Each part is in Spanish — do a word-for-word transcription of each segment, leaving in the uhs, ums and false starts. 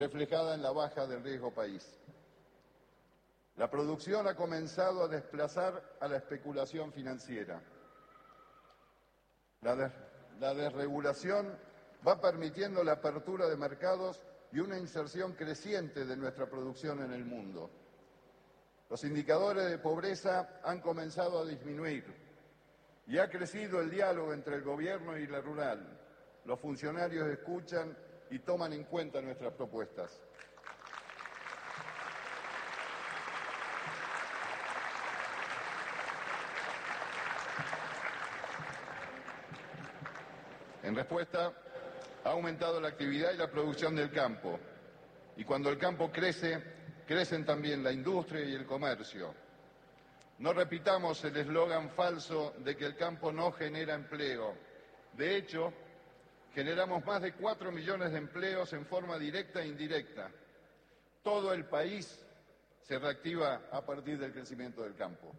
reflejada en la baja del riesgo país. La producción ha comenzado a desplazar a la especulación financiera. La, des la desregulación va permitiendo la apertura de mercados y una inserción creciente de nuestra producción en el mundo. Los indicadores de pobreza han comenzado a disminuir y ha crecido el diálogo entre el gobierno y la rural. Los funcionarios escuchan y toman en cuenta nuestras propuestas. En respuesta, ha aumentado la actividad y la producción del campo. Y cuando el campo crece, crecen también la industria y el comercio. No repitamos el eslogan falso de que el campo no genera empleo. De hecho, generamos más de cuatro millones de empleos en forma directa e indirecta. Todo el país se reactiva a partir del crecimiento del campo.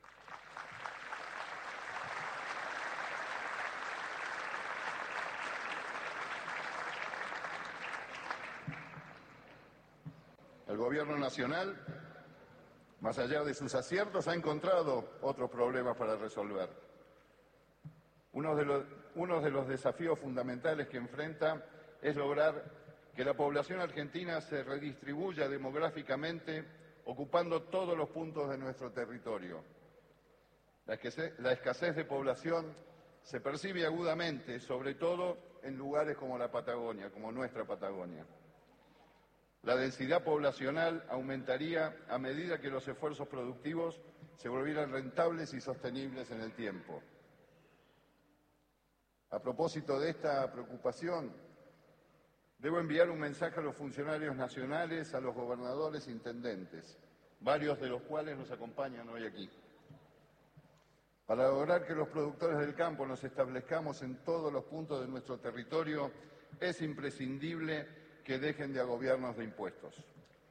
El Gobierno Nacional, más allá de sus aciertos, ha encontrado otros problemas para resolver. Uno de los, uno de los desafíos fundamentales que enfrenta es lograr que la población argentina se redistribuya demográficamente, ocupando todos los puntos de nuestro territorio. La escasez, la escasez de población se percibe agudamente, sobre todo en lugares como la Patagonia, como nuestra Patagonia. La densidad poblacional aumentaría a medida que los esfuerzos productivos se volvieran rentables y sostenibles en el tiempo. A propósito de esta preocupación, debo enviar un mensaje a los funcionarios nacionales, a los gobernadores e intendentes, varios de los cuales nos acompañan hoy aquí. Para lograr que los productores del campo nos establezcamos en todos los puntos de nuestro territorio, es imprescindible que dejen de agobiarnos de impuestos.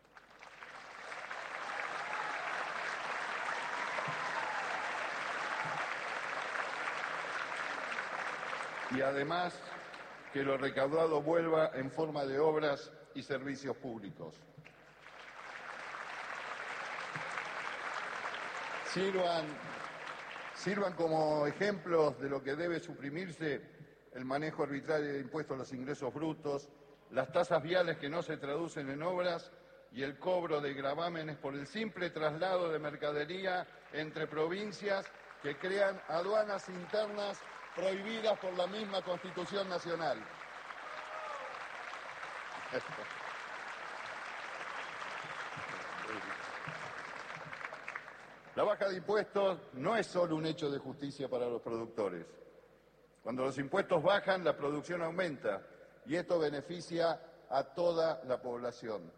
Y además, que lo recaudado vuelva en forma de obras y servicios públicos. Sirvan, sirvan como ejemplos de lo que debe suprimirse el manejo arbitrario de impuestos a los ingresos brutos, las tasas viales que no se traducen en obras y el cobro de gravámenes por el simple traslado de mercadería entre provincias que crean aduanas internas prohibidas por la misma Constitución Nacional. La baja de impuestos no es solo un hecho de justicia para los productores. Cuando los impuestos bajan, la producción aumenta y esto beneficia a toda la población.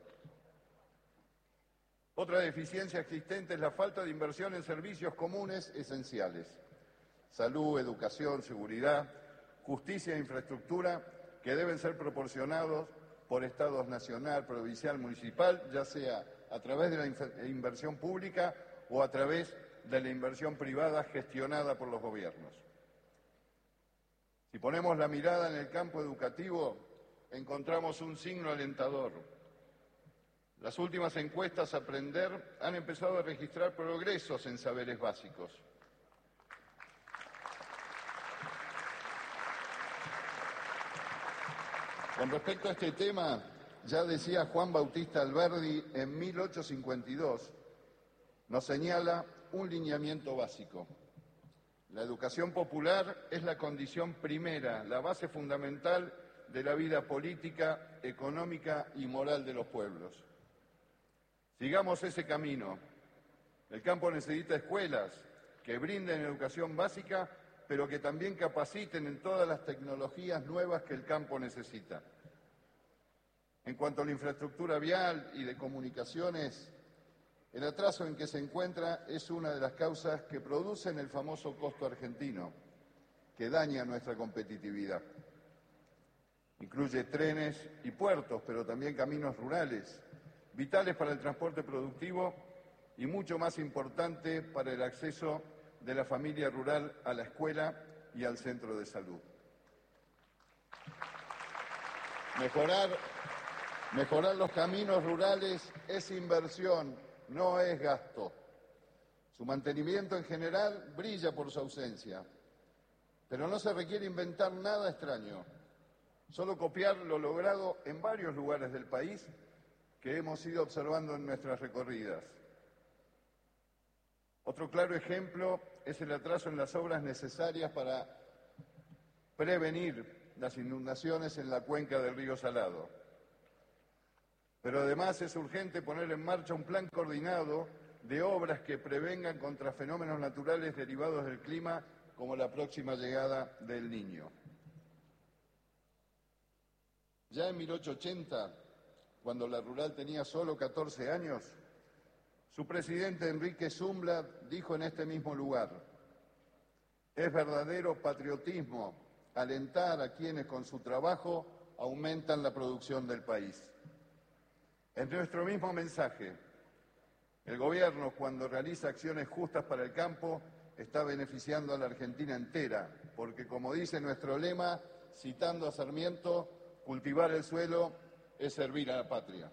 Otra deficiencia existente es la falta de inversión en servicios comunes esenciales. Salud, educación, seguridad, justicia e infraestructura que deben ser proporcionados por estados nacional, provincial, municipal, ya sea a través de la inversión pública o a través de la inversión privada gestionada por los gobiernos. Si ponemos la mirada en el campo educativo, encontramos un signo alentador. Las últimas encuestas Aprender han empezado a registrar progresos en saberes básicos. Con respecto a este tema, ya decía Juan Bautista Alberdi en mil ochocientos cincuenta y dos, nos señala un lineamiento básico. La educación popular es la condición primera, la base fundamental de la vida política, económica y moral de los pueblos. Sigamos ese camino. El campo necesita escuelas que brinden educación básica, pero que también capaciten en todas las tecnologías nuevas que el campo necesita. En cuanto a la infraestructura vial y de comunicaciones, el atraso en que se encuentra es una de las causas que producen el famoso costo argentino, que daña nuestra competitividad. Incluye trenes y puertos, pero también caminos rurales, vitales para el transporte productivo y mucho más importante para el acceso de la familia rural a la escuela y al centro de salud. Mejorar Mejorar los caminos rurales es inversión, no es gasto. Su mantenimiento en general brilla por su ausencia, pero no se requiere inventar nada extraño, solo copiar lo logrado en varios lugares del país que hemos ido observando en nuestras recorridas. Otro claro ejemplo es el atraso en las obras necesarias para prevenir las inundaciones en la cuenca del río Salado. Pero además es urgente poner en marcha un plan coordinado de obras que prevengan contra fenómenos naturales derivados del clima, como la próxima llegada del Niño. Ya en mil ochocientos ochenta, cuando la rural tenía solo catorce años, su presidente Enrique Zumla dijo en este mismo lugar: es verdadero patriotismo alentar a quienes con su trabajo aumentan la producción del país. En nuestro mismo mensaje, el gobierno, cuando realiza acciones justas para el campo, está beneficiando a la Argentina entera, porque, como dice nuestro lema, citando a Sarmiento, cultivar el suelo es servir a la patria.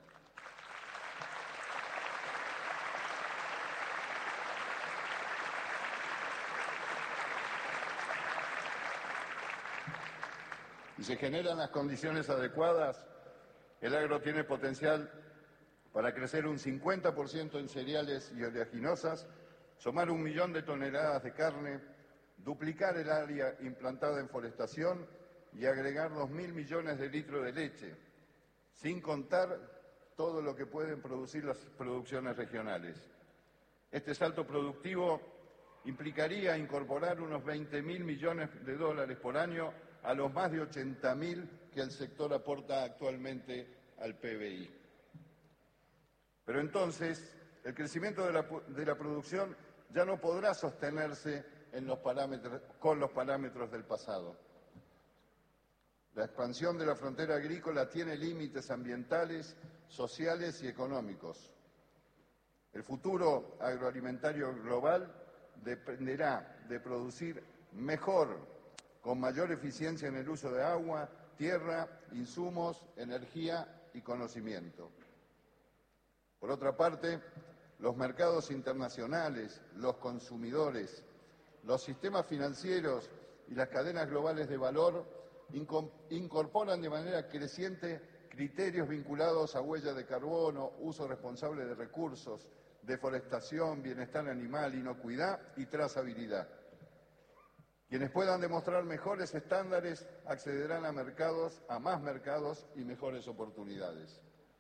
Si se generan las condiciones adecuadas, el agro tiene potencial para crecer un cincuenta por ciento en cereales y oleaginosas, sumar un millón de toneladas de carne, duplicar el área implantada en forestación y agregar dos mil millones de litros de leche, sin contar todo lo que pueden producir las producciones regionales. Este salto productivo implicaría incorporar unos veinte mil millones de dólares por año a los más de ochenta mil que el sector aporta actualmente al P B I. Pero entonces, el crecimiento de la, de la producción ya no podrá sostenerse en los parámetros, con los parámetros del pasado. La expansión de la frontera agrícola tiene límites ambientales, sociales y económicos. El futuro agroalimentario global dependerá de producir mejor, con mayor eficiencia en el uso de agua, tierra, insumos, energía y conocimiento. Por otra parte, los mercados internacionales, los consumidores, los sistemas financieros y las cadenas globales de valor incorporan de manera creciente criterios vinculados a huella de carbono, uso responsable de recursos, deforestación, bienestar animal, inocuidad y trazabilidad. Quienes puedan demostrar mejores estándares accederán a mercados, a más mercados y mejores oportunidades.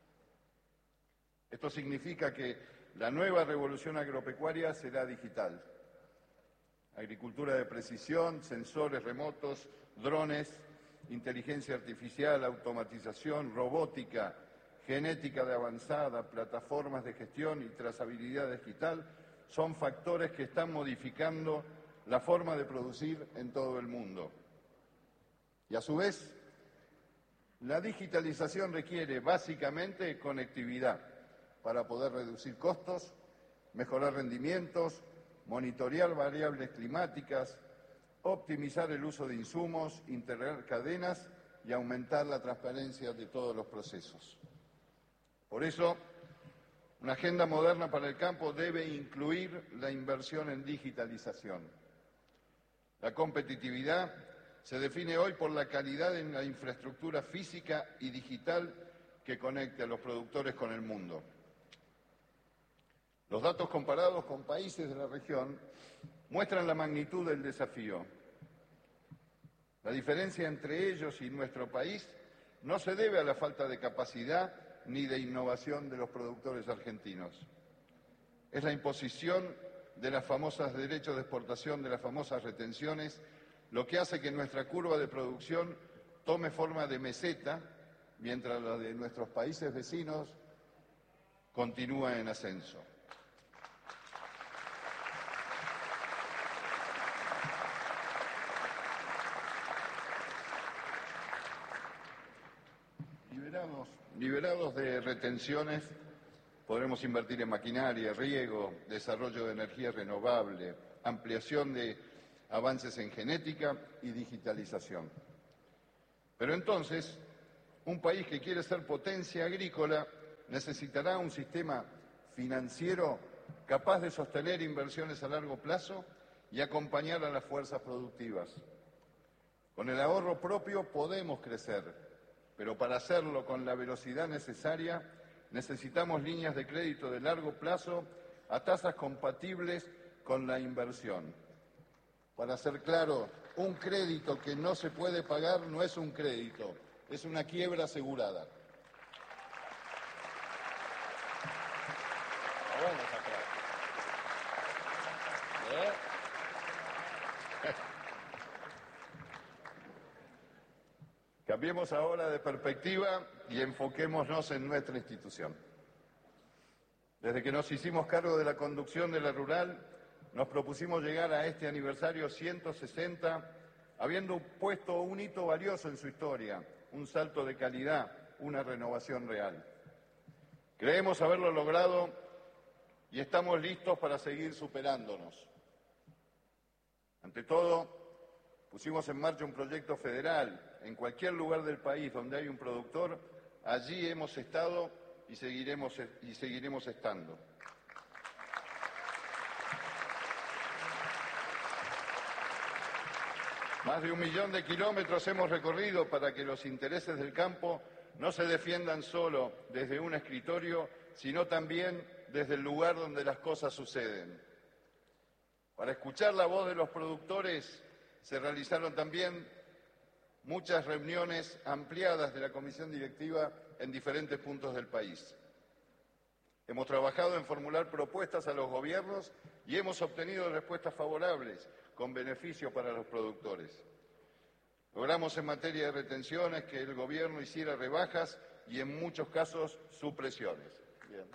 Esto significa que la nueva revolución agropecuaria será digital. Agricultura de precisión, sensores remotos, drones, inteligencia artificial, automatización, robótica, genética de avanzada, plataformas de gestión y trazabilidad digital son factores que están modificando la forma de producir en todo el mundo. Y a su vez, la digitalización requiere básicamente conectividad para poder reducir costos, mejorar rendimientos, monitorear variables climáticas, optimizar el uso de insumos, integrar cadenas y aumentar la transparencia de todos los procesos. Por eso, una agenda moderna para el campo debe incluir la inversión en digitalización. La competitividad se define hoy por la calidad en la infraestructura física y digital que conecte a los productores con el mundo. Los datos comparados con países de la región muestran la magnitud del desafío. La diferencia entre ellos y nuestro país no se debe a la falta de capacidad ni de innovación de los productores argentinos. Es la imposición de las famosas derechos de exportación, de las famosas retenciones, lo que hace que nuestra curva de producción tome forma de meseta, mientras la de nuestros países vecinos continúa en ascenso. Liberados, liberados de retenciones, podremos invertir en maquinaria, riego, desarrollo de energía renovable, ampliación de avances en genética y digitalización. Pero entonces, Un país que quiere ser potencia agrícola necesitará un sistema financiero capaz de sostener inversiones a largo plazo y acompañar a las fuerzas productivas. Con el ahorro propio podemos crecer, pero para hacerlo con la velocidad necesaria necesitamos líneas de crédito de largo plazo a tasas compatibles con la inversión. Para ser claro, un crédito que no se puede pagar no es un crédito, es una quiebra asegurada. Cambiemos ahora de perspectiva y enfoquémonos en nuestra institución. Desde que nos hicimos cargo de la conducción de la rural, nos propusimos llegar a este aniversario ciento sesenta habiendo puesto un hito valioso en su historia, un salto de calidad, una renovación real. Creemos haberlo logrado y estamos listos para seguir superándonos. Ante todo, pusimos en marcha un proyecto federal. En cualquier lugar del país donde hay un productor, allí hemos estado y seguiremos, y seguiremos estando. Más de un millón de kilómetros hemos recorrido para que los intereses del campo no se defiendan solo desde un escritorio, sino también desde el lugar donde las cosas suceden. Para escuchar la voz de los productores se realizaron también muchas reuniones ampliadas de la comisión directiva en diferentes puntos del país. Hemos trabajado en formular propuestas a los gobiernos y hemos obtenido respuestas favorables con beneficio para los productores. Logramos en materia de retenciones que el gobierno hiciera rebajas y en muchos casos supresiones. Bien.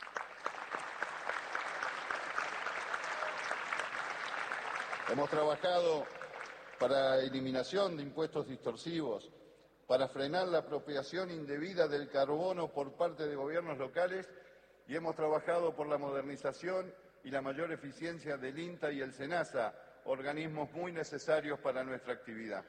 Hemos trabajado para eliminación de impuestos distorsivos, para frenar la apropiación indebida del carbono por parte de gobiernos locales y hemos trabajado por la modernización y la mayor eficiencia del INTA y el SENASA, organismos muy necesarios para nuestra actividad.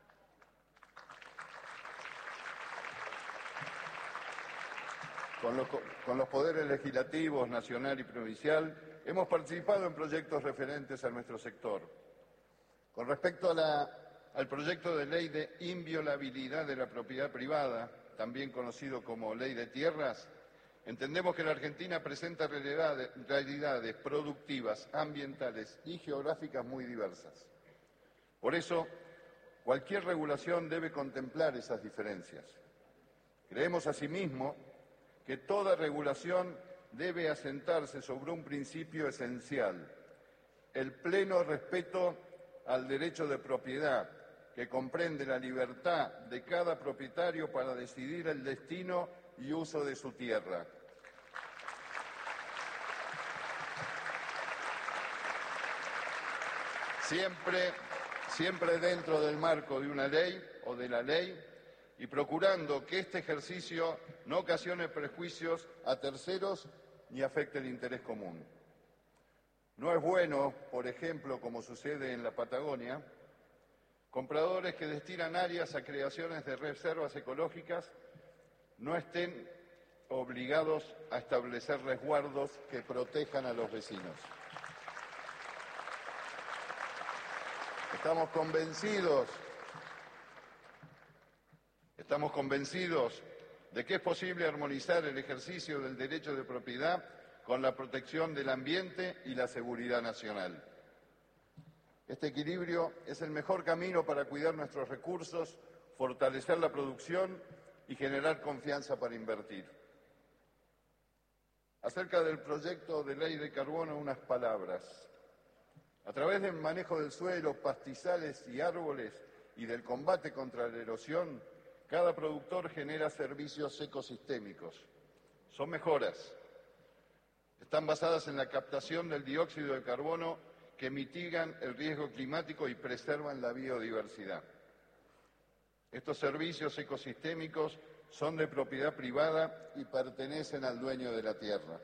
Con los, con los poderes legislativos, nacional y provincial, hemos participado en proyectos referentes a nuestro sector. Con respecto a la, al proyecto de ley de inviolabilidad de la propiedad privada, también conocido como Ley de Tierras, entendemos que la Argentina presenta realidades, realidades productivas, ambientales y geográficas muy diversas. Por eso, cualquier regulación debe contemplar esas diferencias. Creemos asimismo que toda regulación debe asentarse sobre un principio esencial, el pleno respeto al derecho de propiedad, que comprende la libertad de cada propietario para decidir el destino y uso de su tierra. Siempre, siempre dentro del marco de una ley o de la ley y procurando que este ejercicio no ocasione prejuicios a terceros ni afecte el interés común. No es bueno, por ejemplo, como sucede en la Patagonia, compradores que destinan áreas a creaciones de reservas ecológicas no estén obligados a establecer resguardos que protejan a los vecinos. Estamos convencidos, estamos convencidos de que es posible armonizar el ejercicio del derecho de propiedad con la protección del ambiente y la seguridad nacional. Este equilibrio es el mejor camino para cuidar nuestros recursos, fortalecer la producción y generar confianza para invertir. Acerca del proyecto de ley de carbono, unas palabras. A través del manejo del suelo, pastizales y árboles y del combate contra la erosión, cada productor genera servicios ecosistémicos. Son mejoras. Están basadas en la captación del dióxido de carbono que mitigan el riesgo climático y preservan la biodiversidad. Estos servicios ecosistémicos son de propiedad privada y pertenecen al dueño de la tierra.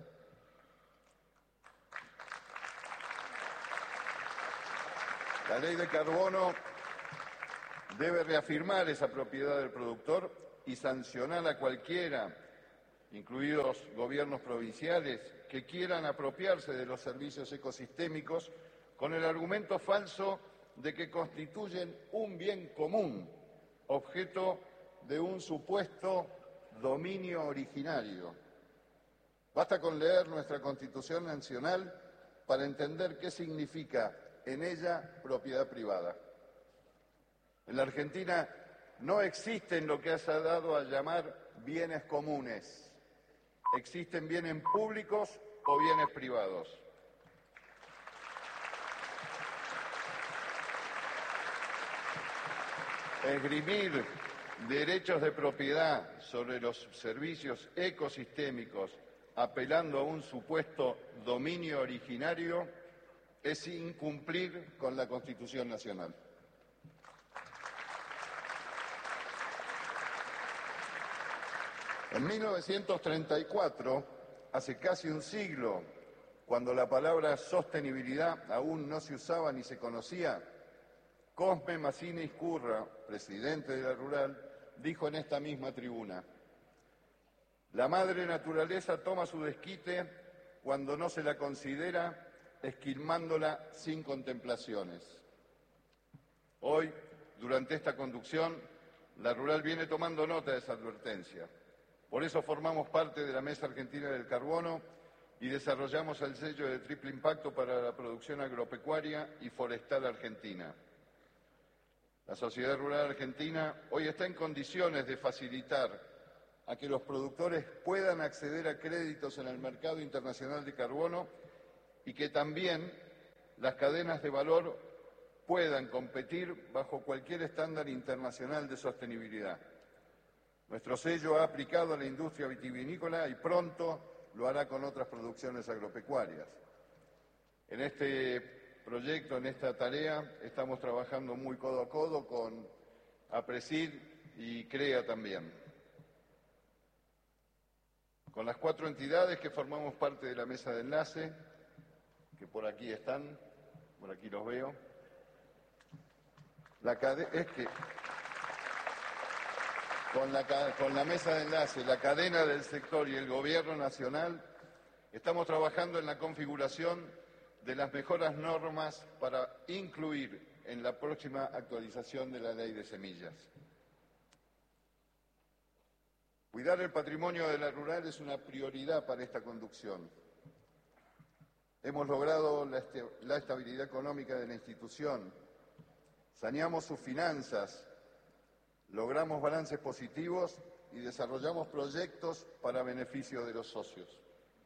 La ley de carbono debe reafirmar esa propiedad del productor y sancionar a cualquiera, incluidos gobiernos provinciales, que quieran apropiarse de los servicios ecosistémicos con el argumento falso de que constituyen un bien común, objeto de un supuesto dominio originario. Basta con leer nuestra Constitución Nacional para entender qué significa en ella propiedad privada. En la Argentina no existen lo que se ha dado a llamar bienes comunes. Existen bienes públicos o bienes privados. Esgrimir derechos de propiedad sobre los servicios ecosistémicos apelando a un supuesto dominio originario es incumplir con la Constitución Nacional. En mil novecientos treinta y cuatro, hace casi un siglo, cuando la palabra sostenibilidad aún no se usaba ni se conocía, Cosme Mazzini Izcurra, presidente de la Rural, dijo en esta misma tribuna: la madre naturaleza toma su desquite cuando no se la considera, esquilmándola sin contemplaciones. Hoy, durante esta conducción, la Rural viene tomando nota de esa advertencia. Por eso formamos parte de la Mesa Argentina del Carbono y desarrollamos el sello de triple impacto para la producción agropecuaria y forestal argentina. La sociedad rural argentina hoy está en condiciones de facilitar a que los productores puedan acceder a créditos en el mercado internacional de carbono y que también las cadenas de valor puedan competir bajo cualquier estándar internacional de sostenibilidad. Nuestro sello ha aplicado a la industria vitivinícola y pronto lo hará con otras producciones agropecuarias. En este proyecto, en esta tarea, estamos trabajando muy codo a codo con APRESID y CREA también. Con las cuatro entidades que formamos parte de la mesa de enlace, que por aquí están, por aquí los veo, la es que con la, con la mesa de enlace, la cadena del sector y el Gobierno Nacional, estamos trabajando en la configuración de las mejoras normas para incluir en la próxima actualización de la Ley de Semillas. Cuidar el patrimonio de la rural es una prioridad para esta conducción. Hemos logrado la, este, la estabilidad económica de la institución, saneamos sus finanzas, logramos balances positivos y desarrollamos proyectos para beneficio de los socios.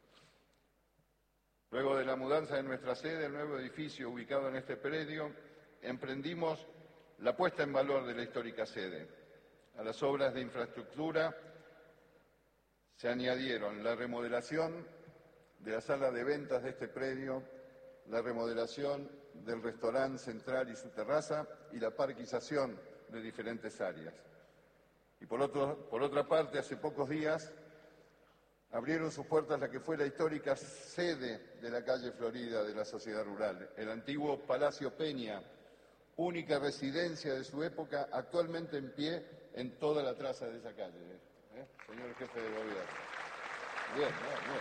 Luego de la mudanza de nuestra sede, el nuevo edificio ubicado en este predio, emprendimos la puesta en valor de la histórica sede. A las obras de infraestructura se añadieron la remodelación de la sala de ventas de este predio, la remodelación del restaurante central y su terraza y la parquización de diferentes áreas. Y por, otro, por otra parte, hace pocos días abrieron sus puertas la que fue la histórica sede de la calle Florida de la Sociedad Rural, el antiguo Palacio Peña, única residencia de su época, actualmente en pie en toda la traza de esa calle. ¿Eh? Señor jefe de gobierno. Bien, bien, bien.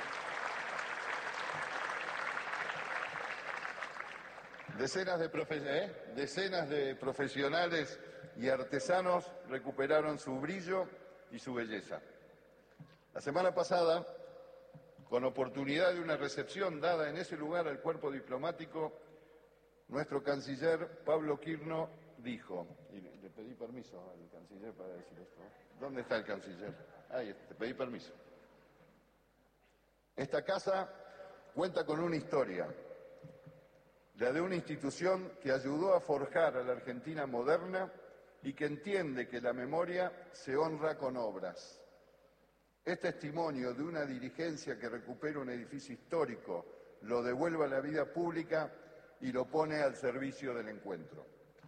Decenas de, profe ¿eh? Decenas de profesionales y artesanos recuperaron su brillo y su belleza. La semana pasada, con oportunidad de una recepción dada en ese lugar al cuerpo diplomático, nuestro canciller Pablo Quirno dijo, y le pedí permiso al canciller para decir esto. ¿Dónde está el canciller? Ahí, te pedí permiso. Esta casa cuenta con una historia, la de una institución que ayudó a forjar a la Argentina moderna y que entiende que la memoria se honra con obras. Es testimonio de una dirigencia que recupera un edificio histórico, lo devuelve a la vida pública y lo pone al servicio del encuentro.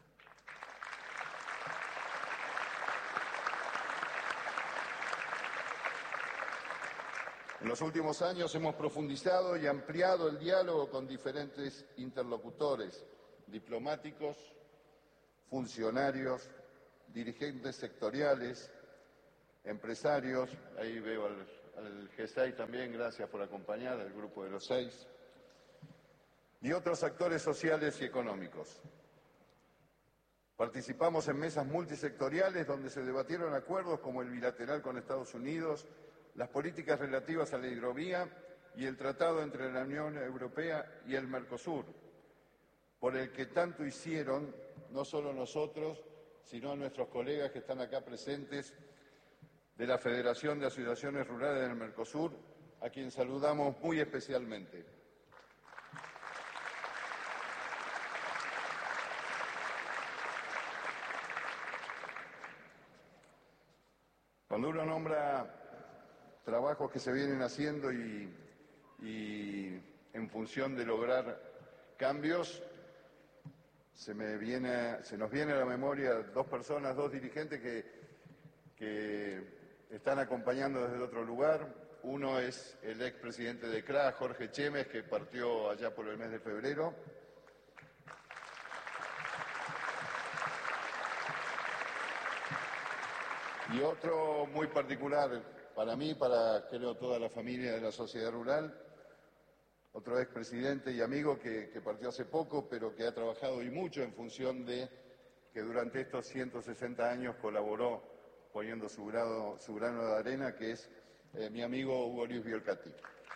En los últimos años hemos profundizado y ampliado el diálogo con diferentes interlocutores, diplomáticos, funcionarios, dirigentes sectoriales, empresarios, ahí veo al, al G seis también, gracias por acompañar, al grupo de los seis, y otros actores sociales y económicos. Participamos en mesas multisectoriales donde se debatieron acuerdos como el bilateral con Estados Unidos, las políticas relativas a la hidrovía y el tratado entre la Unión Europea y el Mercosur, por el que tanto hicieron no solo nosotros, sino nuestros colegas que están acá presentes de la Federación de Asociaciones Rurales del Mercosur, a quien saludamos muy especialmente. Cuando uno nombra trabajos que se vienen haciendo y, y en función de lograr cambios, se, me viene, se nos viene a la memoria dos personas, dos dirigentes que, que están acompañando desde otro lugar. Uno es el expresidente de C R A, Jorge Chemes, que partió allá por el mes de febrero. Y otro muy particular para mí, para creo toda la familia de la sociedad rural, otro expresidente y amigo que, que partió hace poco, pero que ha trabajado y mucho en función de que durante estos ciento sesenta años colaboró poniendo su, grado, su grano de arena, que es eh, mi amigo Hugo Luis Biolcati.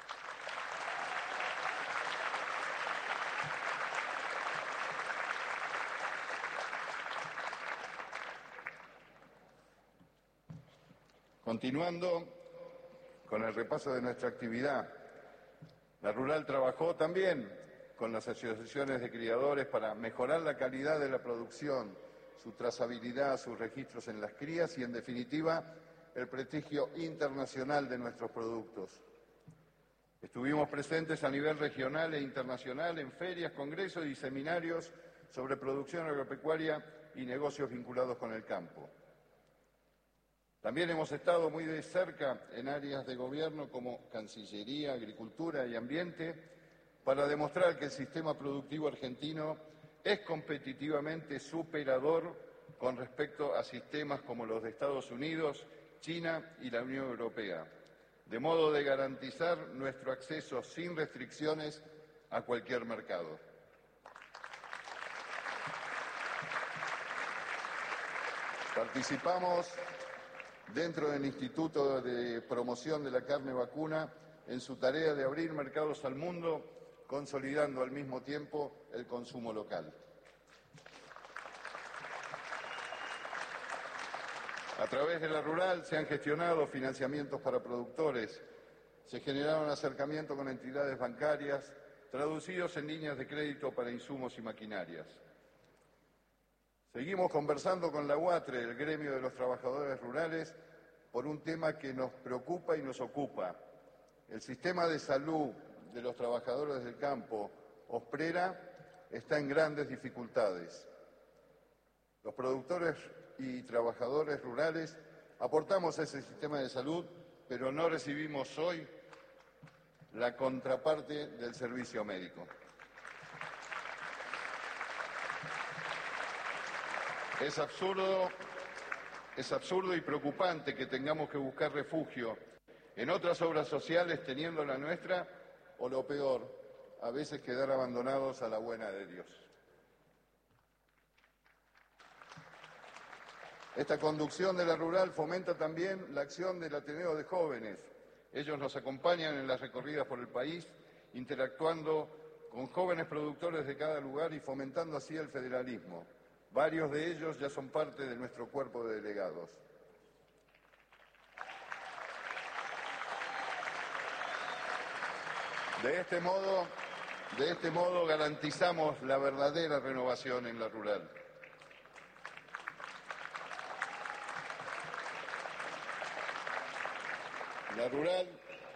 Continuando con el repaso de nuestra actividad, la Rural trabajó también con las asociaciones de criadores para mejorar la calidad de la producción, su trazabilidad, sus registros en las crías y, en definitiva, el prestigio internacional de nuestros productos. Estuvimos presentes a nivel regional e internacional en ferias, congresos y seminarios sobre producción agropecuaria y negocios vinculados con el campo. También hemos estado muy de cerca en áreas de gobierno como Cancillería, Agricultura y Ambiente para demostrar que el sistema productivo argentino es competitivamente superador con respecto a sistemas como los de Estados Unidos, China y la Unión Europea, de modo de garantizar nuestro acceso sin restricciones a cualquier mercado. Participamos dentro del Instituto de Promoción de la Carne Vacuna en su tarea de abrir mercados al mundo, consolidando al mismo tiempo el consumo local. A través de la Rural se han gestionado financiamientos para productores, se generaron acercamientos con entidades bancarias, traducidos en líneas de crédito para insumos y maquinarias. Seguimos conversando con la UATRE, el gremio de los trabajadores rurales, por un tema que nos preocupa y nos ocupa. El sistema de salud de los trabajadores del campo, OSPRERA, está en grandes dificultades. Los productores y trabajadores rurales aportamos a ese sistema de salud, pero no recibimos hoy la contraparte del servicio médico. Es absurdo, es absurdo y preocupante que tengamos que buscar refugio en otras obras sociales teniendo la nuestra, o lo peor, a veces quedar abandonados a la buena de Dios. Esta conducción de la Rural fomenta también la acción del Ateneo de Jóvenes. Ellos nos acompañan en las recorridas por el país, interactuando con jóvenes productores de cada lugar y fomentando así el federalismo. Varios de ellos ya son parte de nuestro cuerpo de delegados. De este modo, de este modo garantizamos la verdadera renovación en la Rural. La Rural,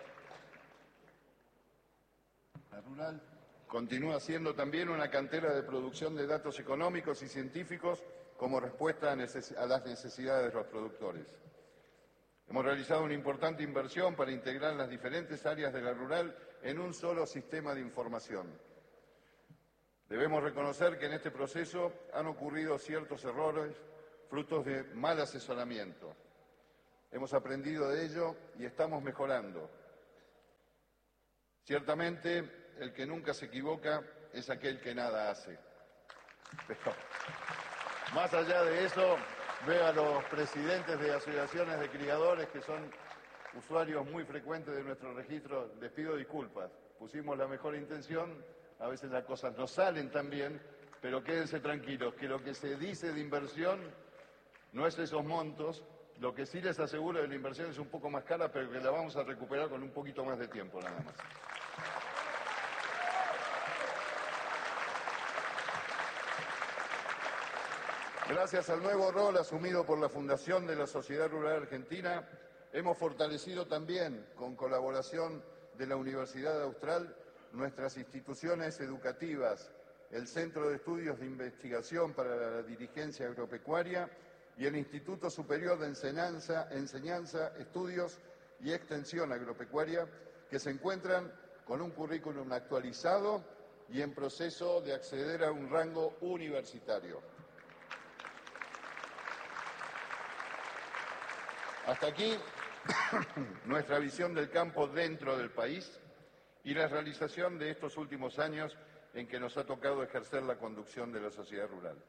la Rural continúa siendo también una cantera de producción de datos económicos y científicos como respuesta a, neces- a las necesidades de los productores. Hemos realizado una importante inversión para integrar las diferentes áreas de la Rural en un solo sistema de información. Debemos reconocer que en este proceso han ocurrido ciertos errores, frutos de mal asesoramiento. Hemos aprendido de ello y estamos mejorando. Ciertamente, el que nunca se equivoca es aquel que nada hace. Pero, más allá de eso, veo a los presidentes de asociaciones de criadores que son usuarios muy frecuentes de nuestro registro. Les pido disculpas. Pusimos la mejor intención, a veces las cosas no salen tan bien, pero quédense tranquilos, que lo que se dice de inversión no es esos montos. Lo que sí les aseguro de la inversión es un poco más cara, pero que la vamos a recuperar con un poquito más de tiempo, nada más. Gracias al nuevo rol asumido por la Fundación de la Sociedad Rural Argentina, hemos fortalecido también, con colaboración de la Universidad Austral, nuestras instituciones educativas, el Centro de Estudios de Investigación para la Dirigencia Agropecuaria y el Instituto Superior de Enseñanza, Enseñanza, Estudios y Extensión Agropecuaria, que se encuentran con un currículum actualizado y en proceso de acceder a un rango universitario. Hasta aquí nuestra visión del campo dentro del país y la realización de estos últimos años en que nos ha tocado ejercer la conducción de la sociedad rural.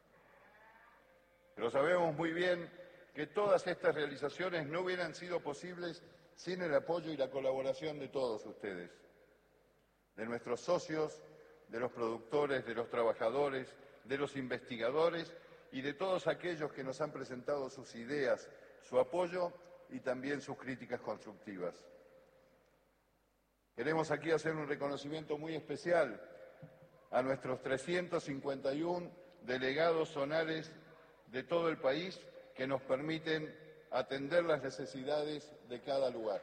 Pero sabemos muy bien que todas estas realizaciones no hubieran sido posibles sin el apoyo y la colaboración de todos ustedes, de nuestros socios, de los productores, de los trabajadores, de los investigadores y de todos aquellos que nos han presentado sus ideas, su apoyo y también sus críticas constructivas. Queremos aquí hacer un reconocimiento muy especial a nuestros trescientos cincuenta y uno delegados zonales de todo el país que nos permiten atender las necesidades de cada lugar.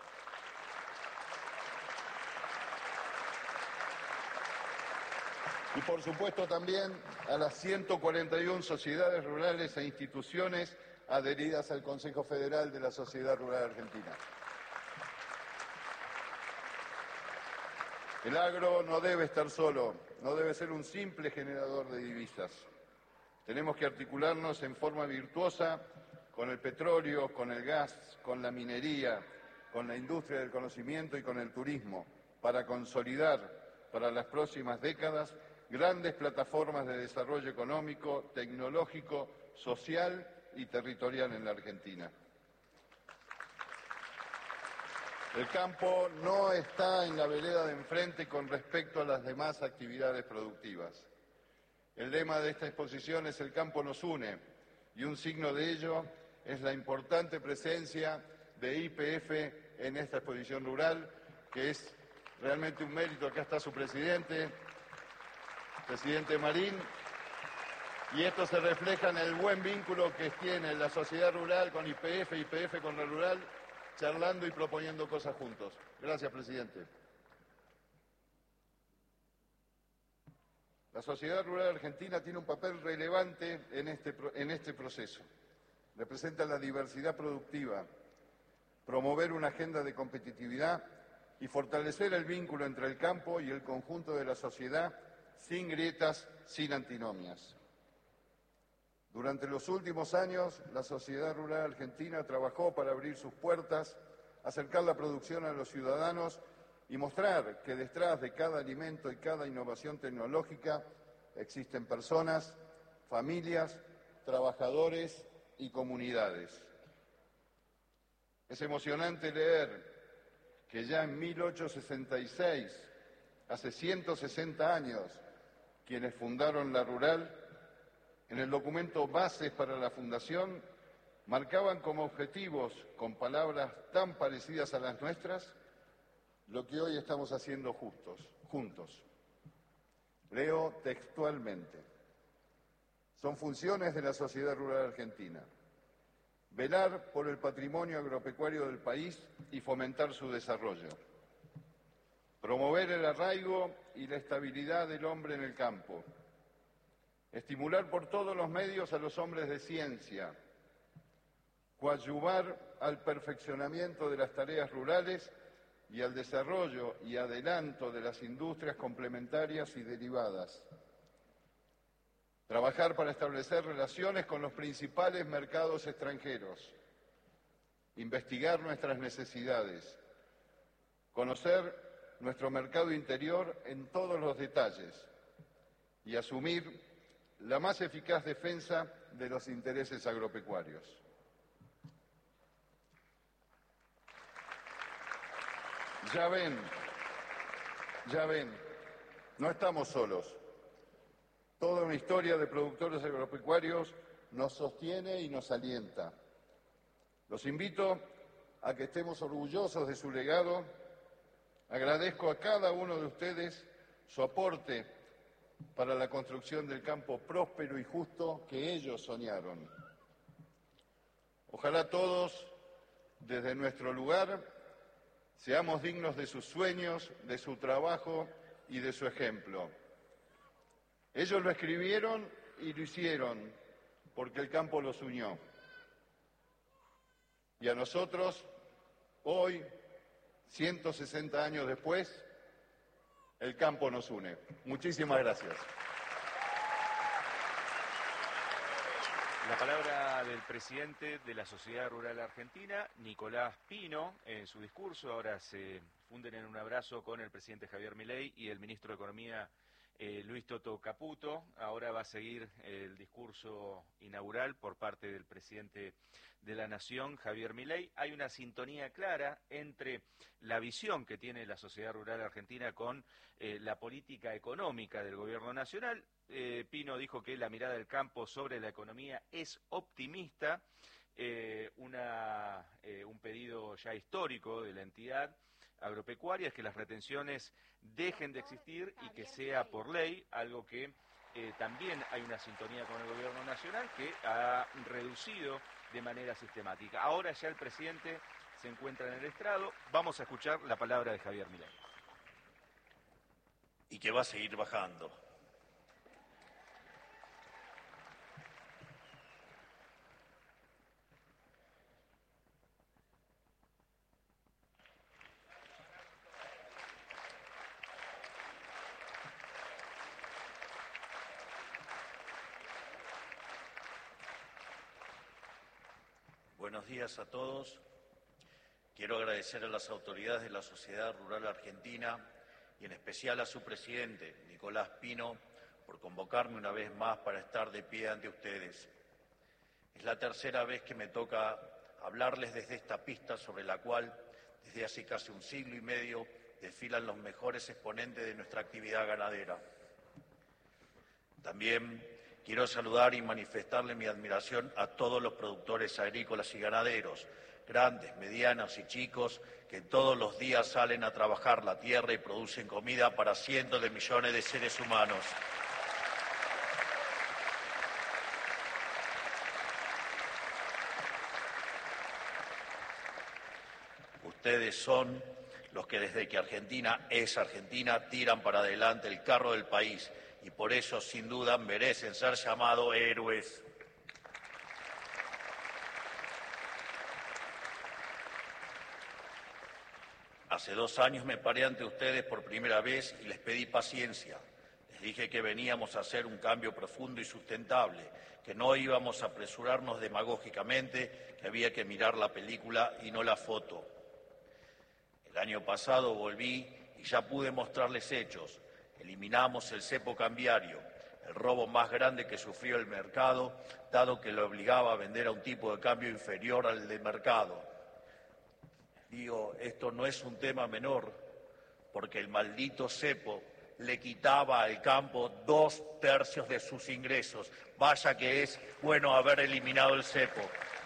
Y por supuesto también a las ciento cuarenta y una sociedades rurales e instituciones adheridas al Consejo Federal de la Sociedad Rural Argentina. El agro no debe estar solo, no debe ser un simple generador de divisas. Tenemos que articularnos en forma virtuosa con el petróleo, con el gas, con la minería, con la industria del conocimiento y con el turismo, para consolidar para las próximas décadas grandes plataformas de desarrollo económico, tecnológico, social y territorial en la Argentina. El campo no está en la vereda de enfrente con respecto a las demás actividades productivas. El lema de esta exposición es "El campo nos une", y un signo de ello es la importante presencia de Y P F en esta exposición rural, que es realmente un mérito. Acá está su presidente, presidente Marín, y esto se refleja en el buen vínculo que tiene la sociedad rural con Y P F, Y P F con la rural, charlando y proponiendo cosas juntos. Gracias, presidente. La sociedad rural argentina tiene un papel relevante en este, en este proceso. Representa la diversidad productiva, promover una agenda de competitividad y fortalecer el vínculo entre el campo y el conjunto de la sociedad sin grietas, sin antinomias. Durante los últimos años, la sociedad rural argentina trabajó para abrir sus puertas, acercar la producción a los ciudadanos y mostrar que detrás de cada alimento y cada innovación tecnológica existen personas, familias, trabajadores y comunidades. Es emocionante leer que ya en mil ochocientos sesenta y seis, hace ciento sesenta años, quienes fundaron la rural, en el documento Bases para la Fundación, marcaban como objetivos, con palabras tan parecidas a las nuestras, lo que hoy estamos haciendo justos, juntos. Leo textualmente. Son funciones de la sociedad rural argentina: velar por el patrimonio agropecuario del país y fomentar su desarrollo, promover el arraigo y la estabilidad del hombre en el campo, estimular por todos los medios a los hombres de ciencia, coadyuvar al perfeccionamiento de las tareas rurales y al desarrollo y adelanto de las industrias complementarias y derivadas, trabajar para establecer relaciones con los principales mercados extranjeros, investigar nuestras necesidades, conocer nuestro mercado interior en todos los detalles y asumir la más eficaz defensa de los intereses agropecuarios. Ya ven, ya ven, no estamos solos. Toda una historia de productores agropecuarios nos sostiene y nos alienta. Los invito a que estemos orgullosos de su legado. Agradezco a cada uno de ustedes su aporte para la construcción del campo próspero y justo que ellos soñaron. Ojalá todos, desde nuestro lugar, seamos dignos de sus sueños, de su trabajo y de su ejemplo. Ellos lo escribieron y lo hicieron porque el campo los unió. Y a nosotros, hoy, ciento sesenta años después, el campo nos une. Muchísimas gracias. La palabra del presidente de la Sociedad Rural Argentina, Nicolás Pino, en su discurso. Ahora se funden en un abrazo con el presidente Javier Milei y el ministro de Economía, eh, Luis Toto Caputo. Ahora va a seguir el discurso inaugural por parte del presidente de la Nación, Javier Milei. Hay una sintonía clara entre la visión que tiene la Sociedad Rural Argentina con eh, la política económica del Gobierno Nacional. Eh, Pino dijo que la mirada del campo sobre la economía es optimista, eh, una, eh, un pedido ya histórico de la entidad agropecuaria es que las retenciones dejen de existir y que sea por ley, algo que eh, también hay una sintonía con el Gobierno Nacional que ha reducido de manera sistemática. Ahora ya el presidente se encuentra en el estrado, vamos a escuchar la palabra de Javier Milei. Y que va a seguir bajando. Buenos días a todos. Quiero agradecer a las autoridades de la Sociedad Rural Argentina y en especial a su presidente, Nicolás Pino, por convocarme una vez más para estar de pie ante ustedes. Es la tercera vez que me toca hablarles desde esta pista sobre la cual, desde hace casi un siglo y medio, desfilan los mejores exponentes de nuestra actividad ganadera. También quiero saludar y manifestarle mi admiración a todos los productores agrícolas y ganaderos, grandes, medianos y chicos, que todos los días salen a trabajar la tierra y producen comida para cientos de millones de seres humanos. Ustedes son los que desde que Argentina es Argentina tiran para adelante el carro del país y por eso sin duda merecen ser llamados héroes. Hace dos años me paré ante ustedes por primera vez y les pedí paciencia. Les dije que veníamos a hacer un cambio profundo y sustentable, que no íbamos a apresurarnos demagógicamente, que había que mirar la película y no la foto. El año pasado volví y ya pude mostrarles hechos. Eliminamos el cepo cambiario, el robo más grande que sufrió el mercado, dado que lo obligaba a vender a un tipo de cambio inferior al de mercado. Digo, esto no es un tema menor, porque el maldito cepo le quitaba al campo dos tercios de sus ingresos. Vaya que es bueno haber eliminado el cepo.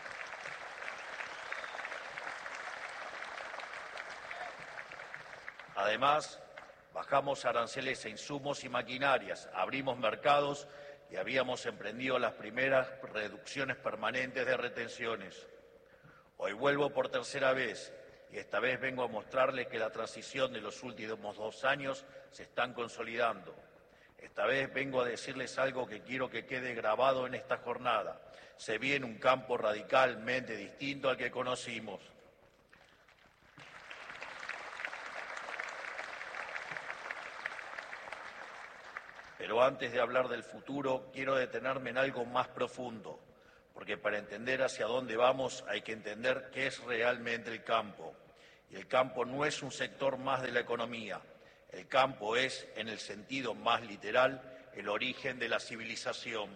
Además, bajamos aranceles a insumos y maquinarias, abrimos mercados y habíamos emprendido las primeras reducciones permanentes de retenciones. Hoy vuelvo por tercera vez y esta vez vengo a mostrarles que la transición de los últimos dos años se están consolidando. Esta vez vengo a decirles algo que quiero que quede grabado en esta jornada. Se viene un campo radicalmente distinto al que conocimos. Pero antes de hablar del futuro, quiero detenerme en algo más profundo, porque porque para entender hacia dónde vamos hay que entender qué es realmente el campo. Y el campo no es un sector más de la economía. El campo es, en el sentido más literal, el origen de la civilización.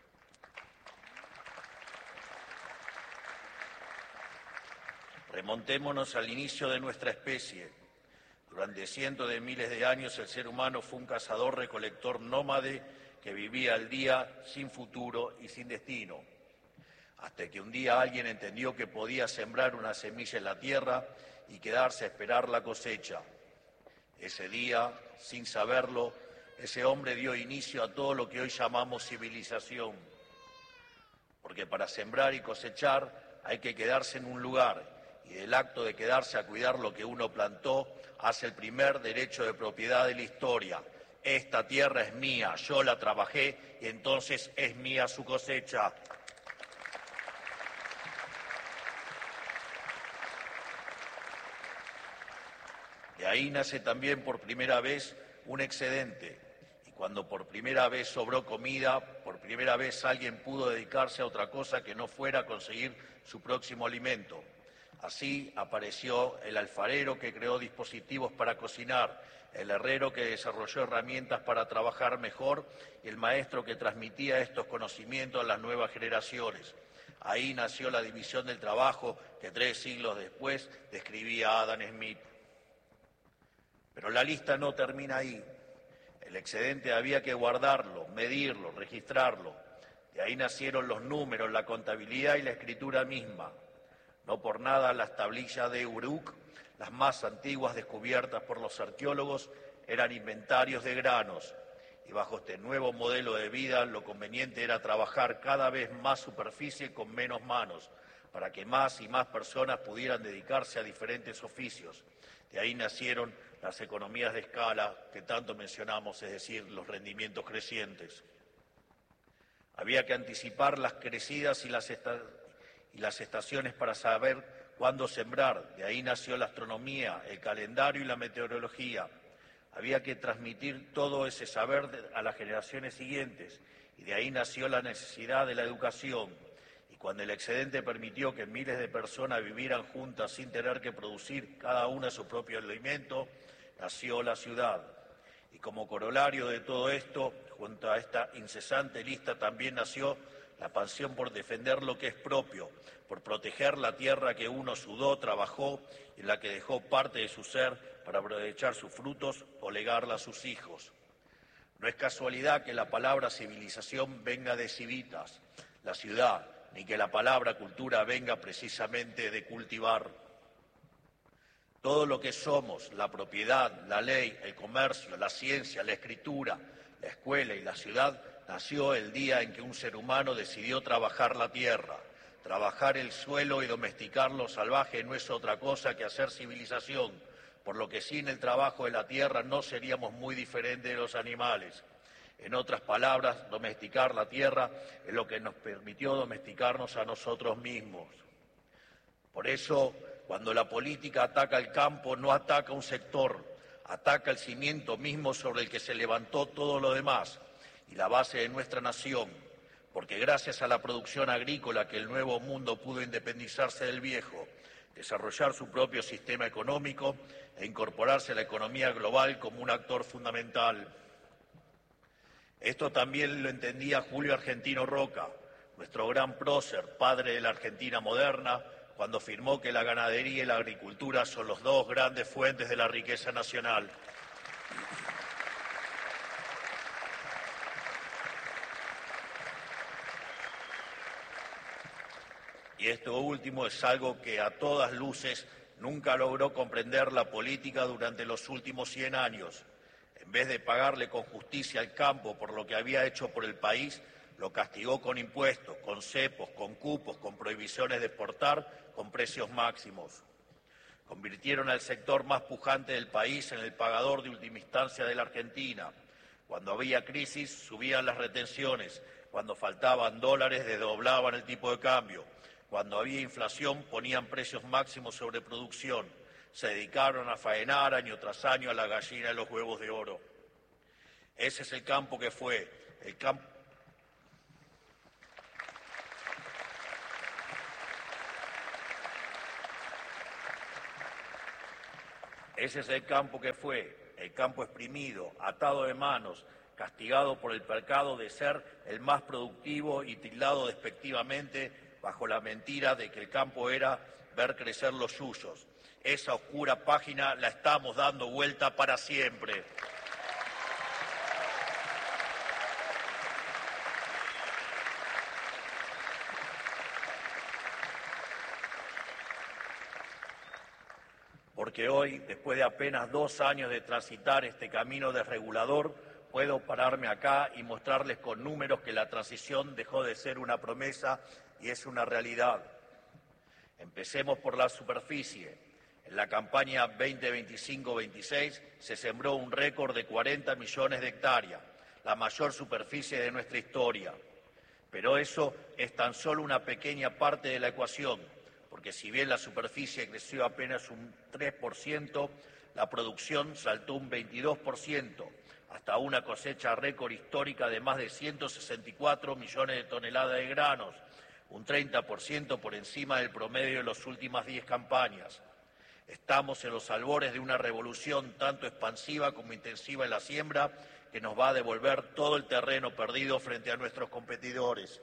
Remontémonos al inicio de nuestra especie. Durante cientos de miles de años el ser humano fue un cazador-recolector nómade que vivía al día sin futuro y sin destino. Hasta que un día alguien entendió que podía sembrar una semilla en la tierra y quedarse a esperar la cosecha. Ese día, sin saberlo, ese hombre dio inicio a todo lo que hoy llamamos civilización. Porque para sembrar y cosechar hay que quedarse en un lugar, y del acto de quedarse a cuidar lo que uno plantó hace el primer derecho de propiedad de la historia. Esta tierra es mía, yo la trabajé y entonces es mía su cosecha. De ahí nace también por primera vez un excedente, y cuando por primera vez sobró comida, por primera vez alguien pudo dedicarse a otra cosa que no fuera conseguir su próximo alimento. Así apareció el alfarero que creó dispositivos para cocinar, el herrero que desarrolló herramientas para trabajar mejor y el maestro que transmitía estos conocimientos a las nuevas generaciones. Ahí nació la división del trabajo que tres siglos después describía Adam Smith. Pero la lista no termina ahí. El excedente había que guardarlo, medirlo, registrarlo. De ahí nacieron los números, la contabilidad y la escritura misma. No por nada las tablillas de Uruk, las más antiguas descubiertas por los arqueólogos, eran inventarios de granos. Y bajo este nuevo modelo de vida, lo conveniente era trabajar cada vez más superficie con menos manos, para que más y más personas pudieran dedicarse a diferentes oficios. De ahí nacieron las economías de escala que tanto mencionamos, es decir, los rendimientos crecientes. Había que anticipar las crecidas y las estaciones, y las estaciones para saber cuándo sembrar. De ahí nació la astronomía, el calendario y la meteorología. Había que transmitir todo ese saber a las generaciones siguientes y de ahí nació la necesidad de la educación. Y cuando el excedente permitió que miles de personas vivieran juntas sin tener que producir cada una su propio alimento, nació la ciudad. Y como corolario de todo esto, junto a esta incesante lista también nació la pasión por defender lo que es propio, por proteger la tierra que uno sudó, trabajó y en la que dejó parte de su ser para aprovechar sus frutos o legarla a sus hijos. No es casualidad que la palabra civilización venga de civitas, la ciudad, ni que la palabra cultura venga precisamente de cultivar. Todo lo que somos, la propiedad, la ley, el comercio, la ciencia, la escritura, la escuela y la ciudad, nació el día en que un ser humano decidió trabajar la tierra. Trabajar el suelo y domesticar lo salvaje no es otra cosa que hacer civilización, por lo que sin el trabajo de la tierra no seríamos muy diferentes de los animales. En otras palabras, domesticar la tierra es lo que nos permitió domesticarnos a nosotros mismos. Por eso, cuando la política ataca el campo, no ataca un sector, ataca el cimiento mismo sobre el que se levantó todo lo demás y la base de nuestra nación, porque gracias a la producción agrícola que el nuevo mundo pudo independizarse del viejo, desarrollar su propio sistema económico e incorporarse a la economía global como un actor fundamental. Esto también lo entendía Julio Argentino Roca, nuestro gran prócer, padre de la Argentina moderna, cuando afirmó que la ganadería y la agricultura son las dos grandes fuentes de la riqueza nacional. Y esto último es algo que a todas luces nunca logró comprender la política durante los últimos cien años. En vez de pagarle con justicia al campo por lo que había hecho por el país, lo castigó con impuestos, con cepos, con cupos, con prohibiciones de exportar, con precios máximos. Convirtieron al sector más pujante del país en el pagador de última instancia de la Argentina. Cuando había crisis, subían las retenciones. Cuando faltaban dólares, desdoblaban el tipo de cambio. Cuando había inflación, ponían precios máximos sobre producción. Se dedicaron a faenar año tras año a la gallina de los huevos de oro. Ese es el campo que fue, el campo... Ese es el campo que fue, el campo exprimido, atado de manos, castigado por el pecado de ser el más productivo y tildado despectivamente bajo la mentira de que el campo era ver crecer los suyos. Esa oscura página la estamos dando vuelta para siempre. Porque hoy, después de apenas dos años de transitar este camino desregulador, puedo pararme acá y mostrarles con números que la transición dejó de ser una promesa y es una realidad. Empecemos por la superficie. En la campaña veinte veinticinco veintiséis se sembró un récord de cuarenta millones de hectáreas, la mayor superficie de nuestra historia. Pero eso es tan solo una pequeña parte de la ecuación, porque si bien la superficie creció apenas un tres por ciento, la producción saltó un veintidós por ciento, hasta una cosecha récord histórica de más de ciento sesenta y cuatro millones de toneladas de granos, un treinta por ciento por encima del promedio de las últimas diez campañas. Estamos en los albores de una revolución tanto expansiva como intensiva en la siembra que nos va a devolver todo el terreno perdido frente a nuestros competidores.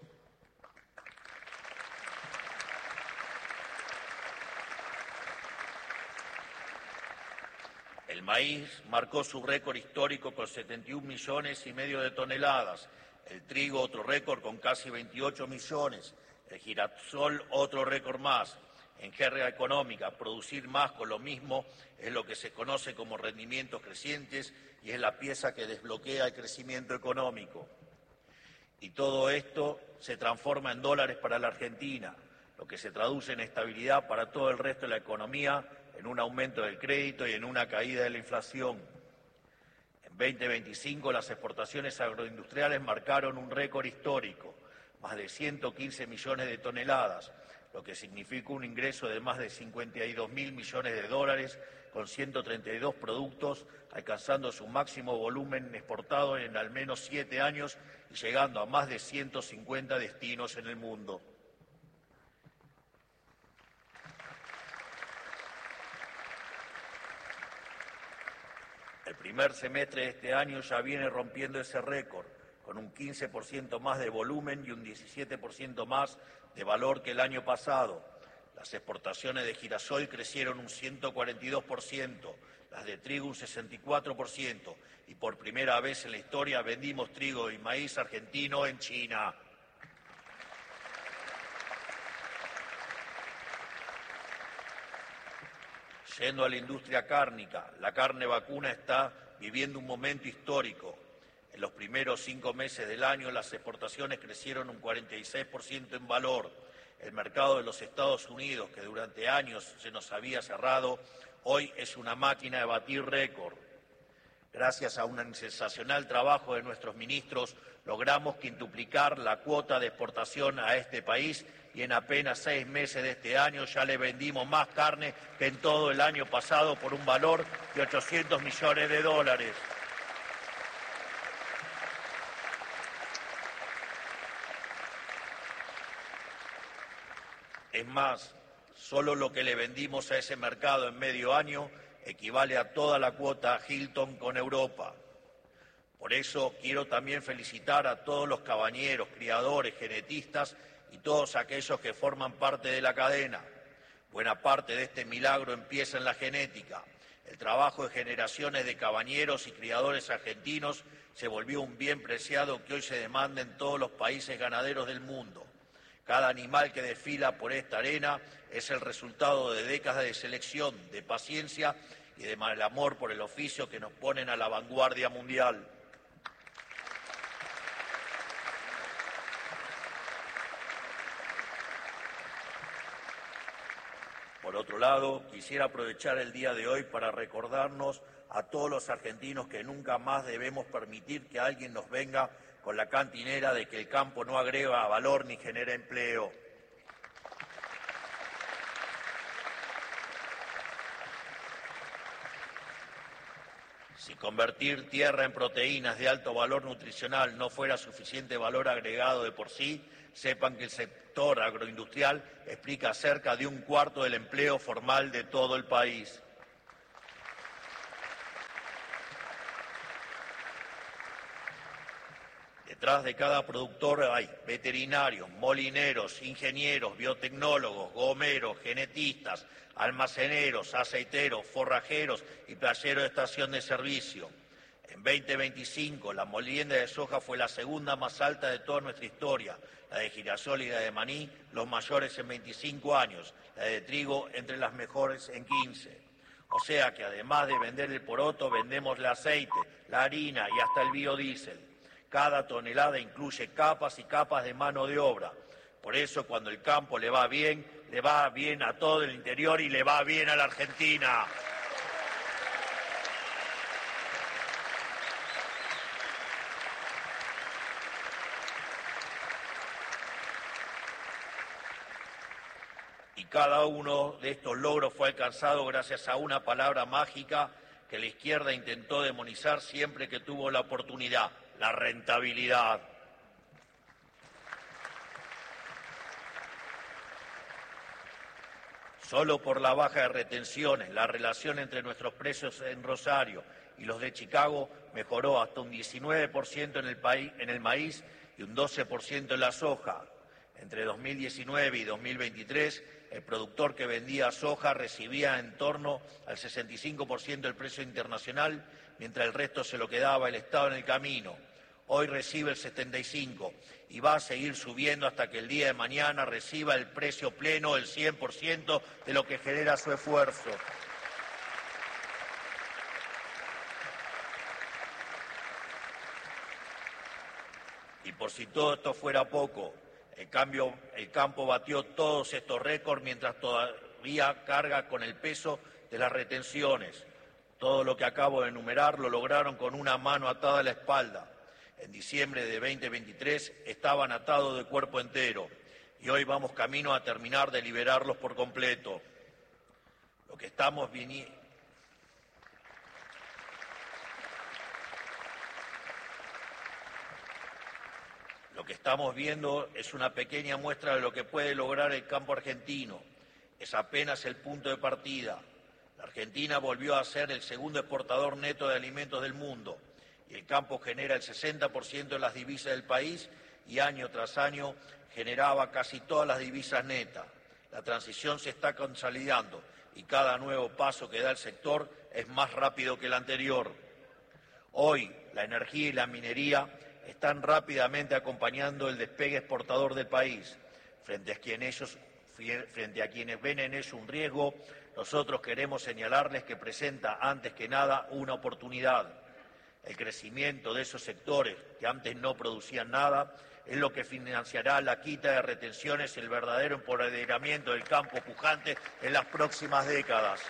El maíz marcó su récord histórico con setenta y un millones y medio de toneladas, el trigo otro récord con casi veintiocho millones, el girasol otro récord más. En jerga económica, producir más con lo mismo es lo que se conoce como rendimientos crecientes y es la pieza que desbloquea el crecimiento económico. Y todo esto se transforma en dólares para la Argentina, lo que se traduce en estabilidad para todo el resto de la economía, en un aumento del crédito y en una caída de la inflación. En veinte veinticinco las exportaciones agroindustriales marcaron un récord histórico, más de ciento quince millones de toneladas, lo que significa un ingreso de más de cincuenta y dos mil millones de dólares con ciento treinta y dos productos, alcanzando su máximo volumen exportado en al menos siete años y llegando a más de ciento cincuenta destinos en el mundo. El primer semestre de este año ya viene rompiendo ese récord, con un quince por ciento más de volumen y un diecisiete por ciento más de valor que el año pasado. Las exportaciones de girasol crecieron un ciento cuarenta y dos por ciento, las de trigo un sesenta y cuatro por ciento y por primera vez en la historia vendimos trigo y maíz argentino en China. Yendo a la industria cárnica, la carne vacuna está viviendo un momento histórico. En los primeros cinco meses del año las exportaciones crecieron un cuarenta y seis por ciento en valor. El mercado de los Estados Unidos, que durante años se nos había cerrado, hoy es una máquina de batir récord. Gracias a un sensacional trabajo de nuestros ministros, logramos quintuplicar la cuota de exportación a este país y en apenas seis meses de este año ya le vendimos más carne que en todo el año pasado por un valor de ochocientos millones de dólares. Es más, solo lo que le vendimos a ese mercado en medio año equivale a toda la cuota Hilton con Europa. Por eso quiero también felicitar a todos los cabañeros, criadores, genetistas y todos aquellos que forman parte de la cadena. Buena parte de este milagro empieza en la genética. El trabajo de generaciones de cabañeros y criadores argentinos se volvió un bien preciado que hoy se demanda en todos los países ganaderos del mundo. Cada animal que desfila por esta arena es el resultado de décadas de selección, de paciencia y de mal amor por el oficio que nos ponen a la vanguardia mundial. Por otro lado, quisiera aprovechar el día de hoy para recordarnos a todos los argentinos que nunca más debemos permitir que alguien nos venga con la cantinera de que el campo no agrega valor ni genera empleo. Si convertir tierra en proteínas de alto valor nutricional no fuera suficiente valor agregado de por sí, sepan que el sector agroindustrial explica cerca de un cuarto del empleo formal de todo el país. Detrás de cada productor hay veterinarios, molineros, ingenieros, biotecnólogos, gomeros, genetistas, almaceneros, aceiteros, forrajeros y playeros de estación de servicio. En veinte veinticinco, la molienda de soja fue la segunda más alta de toda nuestra historia, la de girasol y la de maní, los mayores en veinticinco años, la de trigo entre las mejores en quince. O sea que además de vender el poroto, vendemos el aceite, la harina y hasta el biodiesel. Cada tonelada incluye capas y capas de mano de obra. Por eso, cuando el campo le va bien, le va bien a todo el interior y le va bien a la Argentina. Y cada uno de estos logros fue alcanzado gracias a una palabra mágica que la izquierda intentó demonizar siempre que tuvo la oportunidad: la rentabilidad. Solo por la baja de retenciones, la relación entre nuestros precios en Rosario y los de Chicago mejoró hasta un diecinueve por ciento en el, país, en el maíz y un doce por ciento en la soja. Entre dos mil diecinueve y dos mil veintitrés, el productor que vendía soja recibía en torno al sesenta y cinco por ciento del precio internacional, mientras el resto se lo quedaba el Estado en el camino. Hoy recibe el setenta y cinco por ciento y va a seguir subiendo hasta que el día de mañana reciba el precio pleno, el cien por ciento de lo que genera su esfuerzo. Y por si todo esto fuera poco, el, cambio, el campo batió todos estos récords mientras todavía carga con el peso de las retenciones. Todo lo que acabo de enumerar lo lograron con una mano atada a la espalda. En diciembre de veinte veintitrés estaban atados de cuerpo entero y hoy vamos camino a terminar de liberarlos por completo. Lo que estamos viniendo... Lo que estamos viendo es una pequeña muestra de lo que puede lograr el campo argentino. Es apenas el punto de partida. La Argentina volvió a ser el segundo exportador neto de alimentos del mundo y el campo genera el sesenta por ciento de las divisas del país y año tras año generaba casi todas las divisas netas. La transición se está consolidando y cada nuevo paso que da el sector es más rápido que el anterior. Hoy, la energía y la minería están rápidamente acompañando el despegue exportador del país. Frente a quienes, ellos, frente a quienes ven en eso un riesgo, nosotros queremos señalarles que presenta antes que nada una oportunidad. El crecimiento de esos sectores que antes no producían nada es lo que financiará la quita de retenciones y el verdadero empoderamiento del campo pujante en las próximas décadas.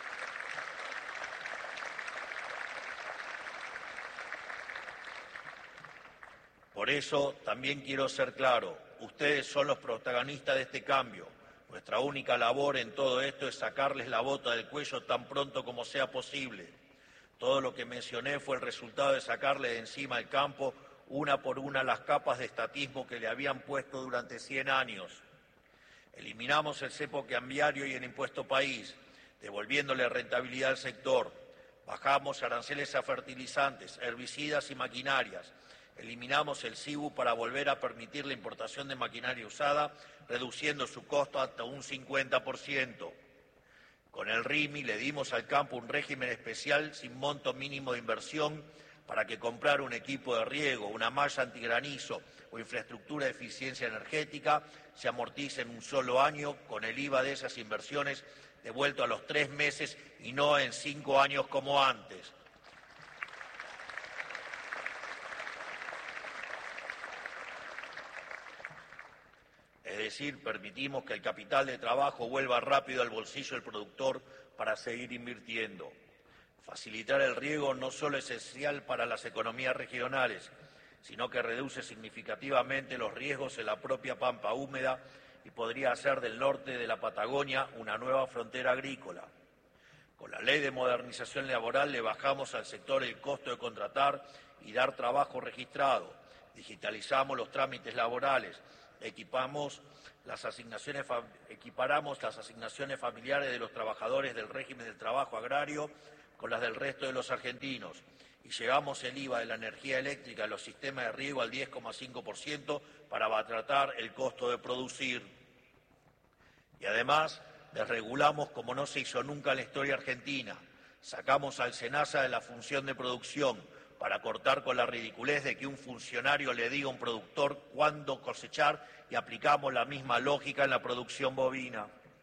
Por eso también quiero ser claro, ustedes son los protagonistas de este cambio. Nuestra única labor en todo esto es sacarles la bota del cuello tan pronto como sea posible. Todo lo que mencioné fue el resultado de sacarle de encima al campo una por una las capas de estatismo que le habían puesto durante cien años. Eliminamos el cepo cambiario y el impuesto país, devolviéndole rentabilidad al sector. Bajamos aranceles a fertilizantes, herbicidas y maquinarias. Eliminamos el C I B U para volver a permitir la importación de maquinaria usada, reduciendo su costo hasta un cincuenta por ciento. Con el R I M I le dimos al campo un régimen especial sin monto mínimo de inversión para que comprar un equipo de riego, una malla antigranizo o infraestructura de eficiencia energética se amortice en un solo año con el I V A de esas inversiones devuelto a los tres meses y no en cinco años como antes. Es decir, permitimos que el capital de trabajo vuelva rápido al bolsillo del productor para seguir invirtiendo. Facilitar el riego no solo es esencial para las economías regionales, sino que reduce significativamente los riesgos en la propia pampa húmeda y podría hacer del norte de la Patagonia una nueva frontera agrícola. Con la Ley de Modernización Laboral le bajamos al sector el costo de contratar y dar trabajo registrado, digitalizamos los trámites laborales, Equipamos las asignaciones, equiparamos las asignaciones familiares de los trabajadores del régimen del trabajo agrario con las del resto de los argentinos y llevamos el I V A de la energía eléctrica a los sistemas de riego al diez coma cinco por ciento para abaratar el costo de producir. Y además desregulamos como no se hizo nunca en la historia argentina. Sacamos al SENASA de la función de producción para cortar con la ridiculez de que un funcionario le diga a un productor cuándo cosechar y aplicamos la misma lógica en la producción bovina.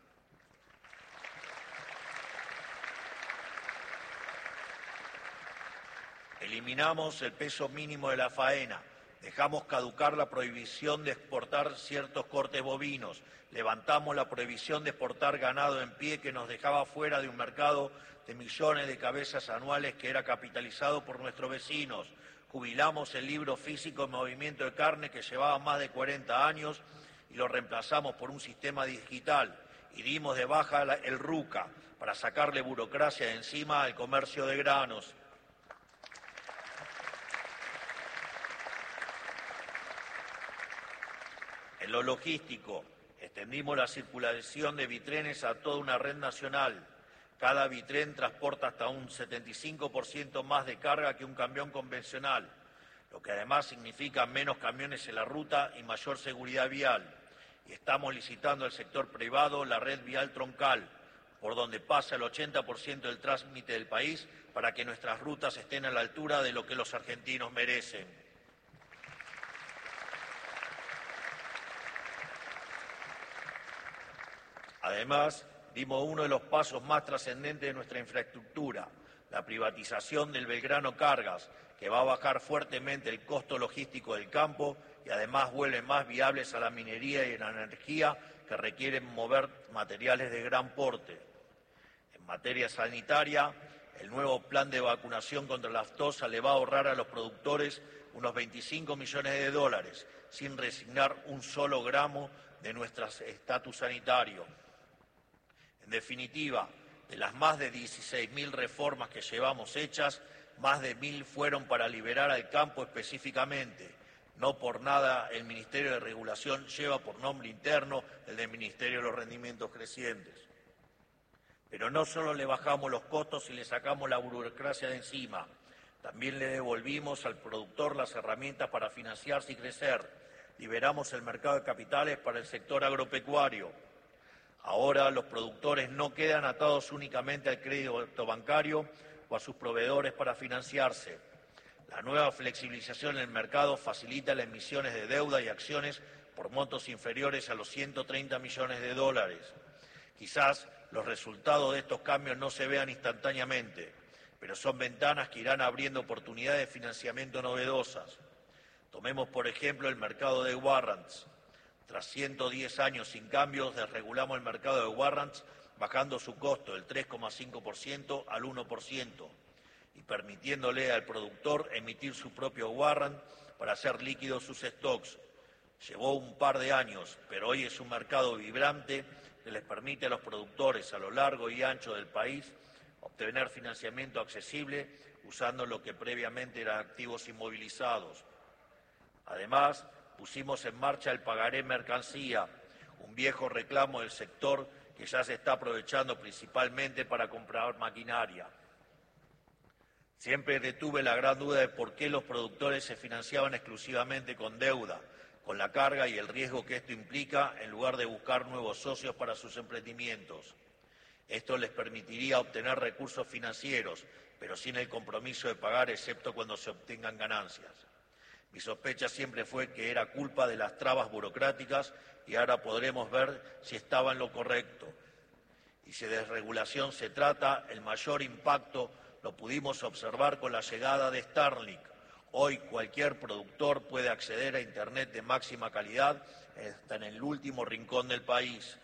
Eliminamos el peso mínimo de la faena, dejamos caducar la prohibición de exportar ciertos cortes bovinos, levantamos la prohibición de exportar ganado en pie que nos dejaba fuera de un mercado de millones de cabezas anuales que era capitalizado por nuestros vecinos, jubilamos el libro físico de movimiento de carne que llevaba más de cuarenta años y lo reemplazamos por un sistema digital y dimos de baja el RUCA para sacarle burocracia de encima al comercio de granos. En lo logístico, extendimos la circulación de bitrenes a toda una red nacional. Cada bitren transporta hasta un setenta y cinco por ciento más de carga que un camión convencional, lo que además significa menos camiones en la ruta y mayor seguridad vial. Y estamos licitando al sector privado la red vial troncal, por donde pasa el ochenta por ciento del tránsito del país, para que nuestras rutas estén a la altura de lo que los argentinos merecen. Además, dimos uno de los pasos más trascendentes de nuestra infraestructura, la privatización del Belgrano Cargas, que va a bajar fuertemente el costo logístico del campo y además vuelve más viables a la minería y a la energía que requieren mover materiales de gran porte. En materia sanitaria, el nuevo plan de vacunación contra la aftosa le va a ahorrar a los productores unos veinticinco millones de dólares, sin resignar un solo gramo de nuestro estatus sanitario. En definitiva, de las más de dieciséis mil reformas que llevamos hechas, más de mil fueron para liberar al campo específicamente. No por nada el Ministerio de Regulación lleva por nombre interno el del Ministerio de los Rendimientos Crecientes. Pero no solo le bajamos los costos y le sacamos la burocracia de encima, también le devolvimos al productor las herramientas para financiarse y crecer. Liberamos el mercado de capitales para el sector agropecuario. Ahora los productores no quedan atados únicamente al crédito bancario o a sus proveedores para financiarse. La nueva flexibilización en el mercado facilita las emisiones de deuda y acciones por montos inferiores a los ciento treinta millones de dólares. Quizás los resultados de estos cambios no se vean instantáneamente, pero son ventanas que irán abriendo oportunidades de financiamiento novedosas. Tomemos, por ejemplo, el mercado de warrants. Tras ciento diez años sin cambios, desregulamos el mercado de warrants, bajando su costo del tres coma cinco por ciento al uno por ciento y permitiéndole al productor emitir su propio warrant para hacer líquidos sus stocks. Llevó un par de años, pero hoy es un mercado vibrante que les permite a los productores a lo largo y ancho del país obtener financiamiento accesible usando lo que previamente eran activos inmovilizados. Además, pusimos en marcha el pagaré mercancía, un viejo reclamo del sector que ya se está aprovechando principalmente para comprar maquinaria. Siempre detuve la gran duda de por qué los productores se financiaban exclusivamente con deuda, con la carga y el riesgo que esto implica en lugar de buscar nuevos socios para sus emprendimientos. Esto les permitiría obtener recursos financieros, pero sin el compromiso de pagar excepto cuando se obtengan ganancias. Mi sospecha siempre fue que era culpa de las trabas burocráticas y ahora podremos ver si estaba en lo correcto. Y si de desregulación se trata, el mayor impacto lo pudimos observar con la llegada de Starlink. Hoy cualquier productor puede acceder a Internet de máxima calidad hasta en el último rincón del país.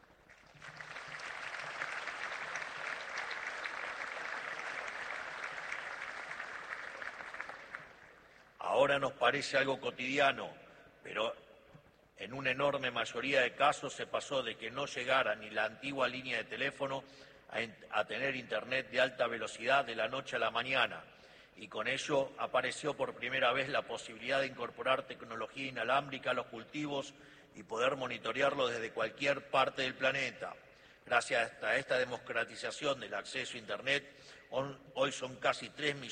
Ahora nos parece algo cotidiano, pero en una enorme mayoría de casos se pasó de que no llegara ni la antigua línea de teléfono a, a tener Internet de alta velocidad de la noche a la mañana, y con ello apareció por primera vez la posibilidad de incorporar tecnología inalámbrica a los cultivos y poder monitorearlo desde cualquier parte del planeta. Gracias a esta democratización del acceso a Internet, hoy son casi tres millones